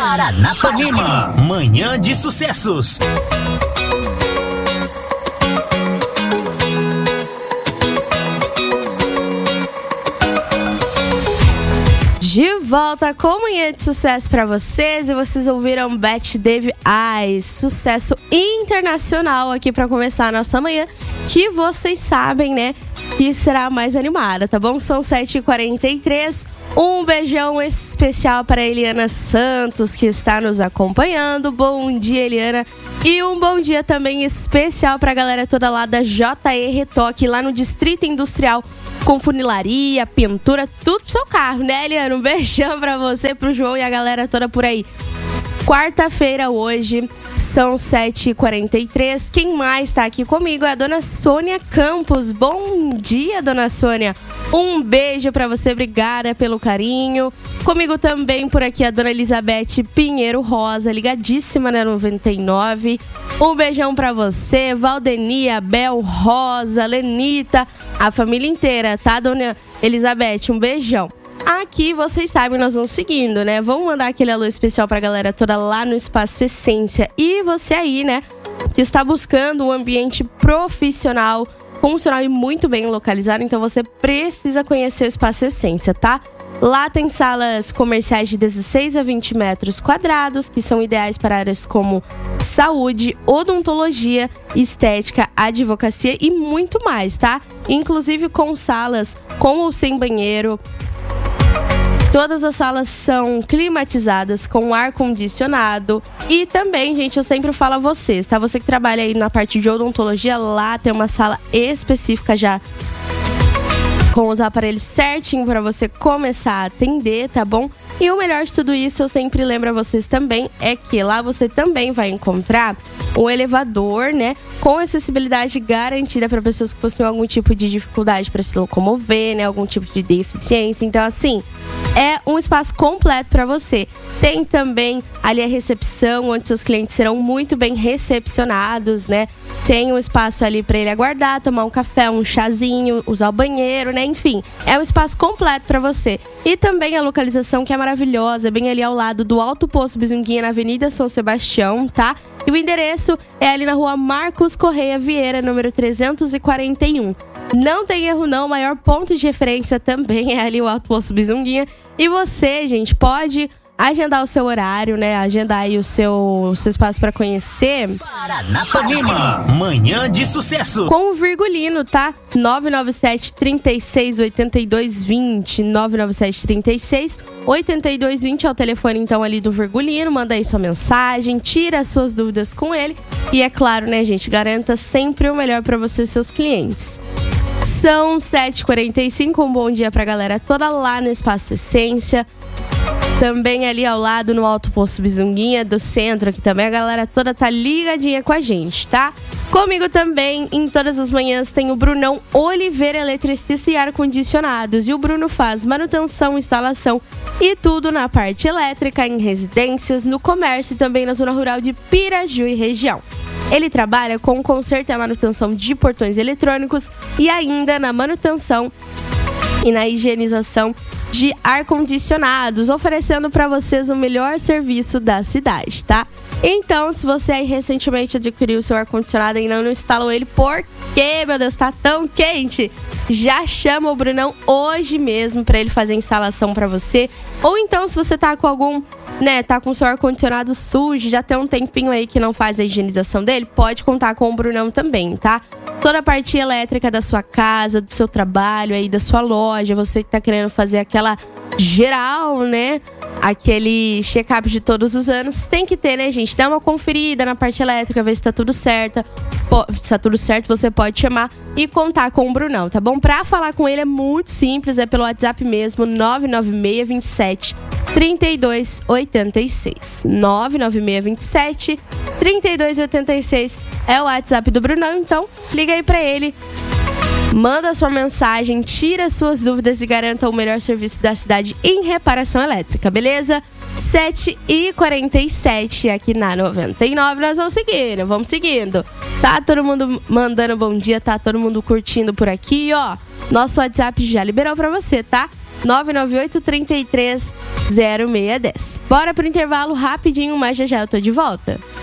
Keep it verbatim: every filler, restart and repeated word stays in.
Paranapanema, manhã de sucessos. De volta com manhã de sucesso pra vocês, e vocês ouviram Bette Davis Eyes, sucesso internacional aqui pra começar a nossa manhã, que vocês sabem, né, que será mais animada, tá bom? São sete e quarenta e três, um beijão especial para Eliana Santos, que está nos acompanhando. Bom dia, Eliana. E um bom dia também especial pra galera toda lá da J E Retoque, lá no Distrito Industrial, com funilaria, pintura, tudo pro seu carro, né, Eliana? Um beijão pra você, pro João e a galera toda por aí. Quarta-feira hoje, são sete e quarenta e três. Quem mais tá aqui comigo é a dona Sônia Campos. Bom dia, dona Sônia. Um beijo pra você, obrigada pelo carinho. Comigo também por aqui a dona Elizabeth Pinheiro Rosa, ligadíssima na noventa e nove. Um beijão pra você, Valdenia, Bel Rosa, Lenita, a família inteira, tá, dona Elizabeth? Um beijão. Aqui, vocês sabem, nós vamos seguindo, né? Vamos mandar aquele alô especial pra galera toda lá no Espaço Essência. E você aí, né, que está buscando um ambiente profissional, funcional e muito bem localizado, então você precisa conhecer o Espaço Essência, tá? Lá tem salas comerciais de dezesseis a vinte metros quadrados, que são ideais para áreas como saúde, odontologia, estética, advocacia e muito mais, tá? Inclusive com salas com ou sem banheiro. Todas as salas são climatizadas, com ar-condicionado. E também, gente, eu sempre falo a vocês, tá? Você que trabalha aí na parte de odontologia, lá tem uma sala específica já com os aparelhos certinho para você começar a atender, tá bom? E o melhor de tudo isso, eu sempre lembro a vocês também, é que lá você também vai encontrar um elevador, né, com acessibilidade garantida para pessoas que possuem algum tipo de dificuldade para se locomover, né, algum tipo de deficiência. Então, assim, é um espaço completo para você. Tem também ali a recepção, onde seus clientes serão muito bem recepcionados, né? Tem um espaço ali para ele aguardar, tomar um café, um chazinho, usar o banheiro, né? Enfim, é um espaço completo para você. E também a localização, que é maravilhosa, bem ali ao lado do Alto Poço Bizunguinha, na Avenida São Sebastião, tá? E o endereço é ali na Rua Marcos Correia Vieira, número trezentos e quarenta e um. Não tem erro não, o maior ponto de referência também é ali o Alto Poço Bizunguinha. E você, gente, pode agendar o seu horário, né? Agendar aí o seu, o seu espaço para conhecer. Paranapanema, manhã de sucesso. Com o Virgulino, tá? nove nove sete, trinta e seis, oitenta e dois, vinte. nove nove sete, trinta e seis, oitenta e dois, vinte é o telefone, então, ali do Virgulino. Manda aí sua mensagem, tira as suas dúvidas com ele. E é claro, né, gente? Garanta sempre o melhor para você e seus clientes. São sete e quarenta e cinco, um bom dia pra galera toda lá no Espaço Essência. Também ali ao lado no Alto Poço Bizunguinha do centro, aqui também a galera toda tá ligadinha com a gente, tá? Comigo também, em todas as manhãs, tem o Brunão Oliveira, eletricista e ar-condicionados. E o Bruno faz manutenção, instalação e tudo na parte elétrica, em residências, no comércio e também na zona rural de Piraju e região. Ele trabalha com o conserto e a manutenção de portões eletrônicos e ainda na manutenção e na higienização de ar-condicionados, oferecendo para vocês o melhor serviço da cidade, tá? Então, se você aí recentemente adquiriu o seu ar-condicionado e ainda não instalou ele, por quê, meu Deus, tá tão quente? Já chama o Brunão hoje mesmo para ele fazer a instalação para você. Ou então, se você tá com algum, né, tá com o seu ar-condicionado sujo, já tem um tempinho aí que não faz a higienização dele, pode contar com o Brunão também, tá? Toda a parte elétrica da sua casa, do seu trabalho aí, da sua loja, você que tá querendo fazer aquela geral, né? Aquele check-up de todos os anos, tem que ter, né, gente? Dá uma conferida na parte elétrica, ver se tá tudo certo. Pô, se tá tudo certo, você pode chamar e contar com o Brunão, tá bom? Pra falar com ele é muito simples, é pelo WhatsApp mesmo, nove nove seis, dois sete, três dois oito seis. nove nove seis, dois sete, três dois oito seis é o WhatsApp do Brunão, então liga aí pra ele. Manda sua mensagem, tira suas dúvidas e garanta o melhor serviço da cidade em reparação elétrica, beleza? sete e quarenta e sete aqui na noventa e nove, nós vamos seguindo, vamos seguindo. Tá todo mundo mandando bom dia, tá todo mundo curtindo por aqui, ó. Nosso WhatsApp já liberou pra você, tá? nove nove oito, três três, zero seis um zero. Bora pro intervalo rapidinho, mas já já eu tô de volta.